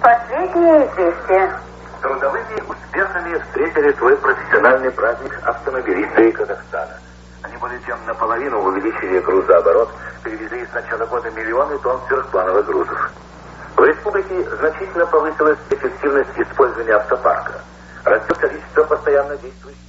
Последнее известие. Трудовыми успехами встретили свой профессиональный праздник автомобилисты Казахстана. Они более чем наполовину увеличили грузооборот, перевезли с начала года миллионы тонн сверхплановых грузов. В республике значительно повысилась эффективность использования автопарка. Растет количество постоянно действующих